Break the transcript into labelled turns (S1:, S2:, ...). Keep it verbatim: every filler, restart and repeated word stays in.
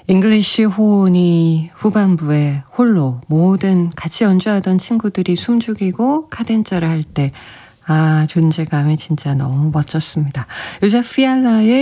S1: 잉글리쉬 호은이 후반부에 홀로 모든 같이 연주하던 친구들이 숨죽이고 카덴자를 할 때 아 존재감이 진짜 너무 멋졌습니다. 요셉 피알라의